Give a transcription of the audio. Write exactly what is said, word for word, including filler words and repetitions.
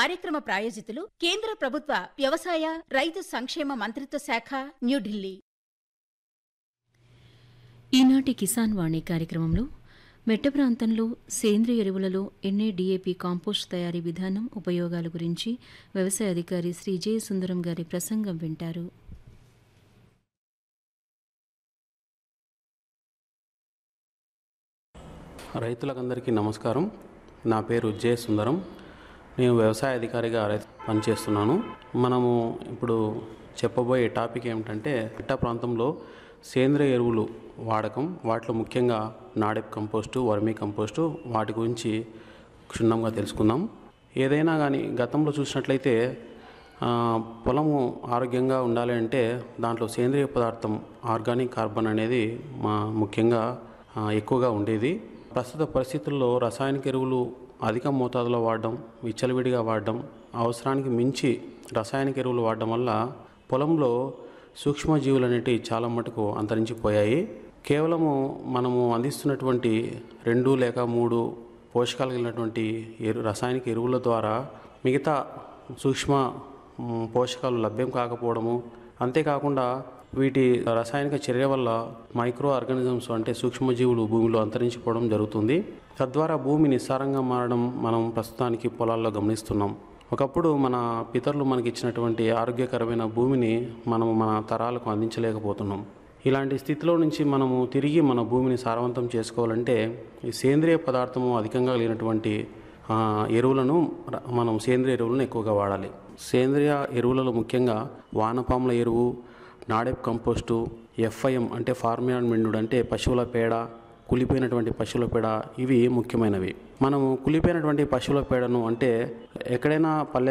కార్యక్రమ ప్రాయోజితులు కేంద్ర ప్రభుత్వ వ్యవసాయ రైతు సంక్షేమ మంత్రిత్వ శాఖ, న్యూఢిల్లీ. ఈనాటి కిసాన్ వాణి కార్యక్రమంలో మెట్ట ప్రాంతంలో సేంద్రియ ఎరువులలో ఎన్ఏడిఏపి కాంపోస్ట్ తయారీ విధానం, ఉపయోగాల గురించి వ్యవసాయ అధికారి శ్రీ జె సుందరం గారి ప్రసంగం వింటారు. రైతులకందరికీ నమస్కారం. నా పేరు జె సుందరం. నేను వ్యవసాయ అధికారిగా పనిచేస్తున్నాను. మనము ఇప్పుడు చెప్పబోయే టాపిక్ ఏమిటంటే మెట్ట ప్రాంతంలో సేంద్రియ ఎరువులు వాడకం, వాటిలో ముఖ్యంగా నాడెప్ కంపోస్టు, వర్మీ కంపోస్టు, వాటి గురించి క్షుణ్ణంగా తెలుసుకుందాం. ఏదైనా కానీ గతంలో చూసినట్లయితే పొలము ఆరోగ్యంగా ఉండాలి అంటే దాంట్లో సేంద్రియ పదార్థం ఆర్గానిక్ కార్బన్ అనేది మా ముఖ్యంగా ఎక్కువగా ఉండేది. ప్రస్తుత పరిస్థితుల్లో రసాయనిక ఎరువులు అధిక మోతాదులో వాడడం, విచ్చలవిడిగా వాడడం, అవసరానికి మించి రసాయనిక ఎరువులు వాడడం వల్ల పొలంలో సూక్ష్మజీవులు అనేటివి చాలా మటుకు అంతరించిపోయాయి. కేవలము మనము అందిస్తున్నటువంటి రెండు లేక మూడు పోషకాలు కలిగినటువంటి ఎరు రసాయనిక ఎరువుల ద్వారా మిగతా సూక్ష్మ పోషకాలు లభ్యం కాకపోవడము, అంతేకాకుండా వీటి రసాయనిక చర్య వల్ల మైక్రో ఆర్గానిజమ్స్ అంటే సూక్ష్మజీవులు భూమిలో అంతరించిపోవడం జరుగుతుంది. తద్వారా భూమి నిస్సారంగా మారడం మనం ప్రస్తుతానికి పొలాల్లో గమనిస్తున్నాం. ఒకప్పుడు మన పితరులు మనకి ఇచ్చినటువంటి ఆరోగ్యకరమైన భూమిని మనము మన తరాలకు అందించలేకపోతున్నాం. ఇలాంటి స్థితిలో నుంచి మనము తిరిగి మన భూమిని సారవంతం చేసుకోవాలంటే ఈ సేంద్రియ పదార్థము అధికంగా కలిగినటువంటి ఎరువులను మనం సేంద్రియ ఎరువులను ఎక్కువగా వాడాలి. సేంద్రియ ఎరువులలో ముఖ్యంగా వానపాముల ఎరువు, నాడెప్ కంపోస్టు, ఎఫ్ఐఎం అంటే ఫార్మియాన్ మెండుడ్ అంటే పశువుల పేడ, కులిపోయినటువంటి పశువుల పేడ, ఇవి ముఖ్యమైనవి. మనము కులిపోయినటువంటి పశువుల పేడను అంటే ఎక్కడైనా పల్లె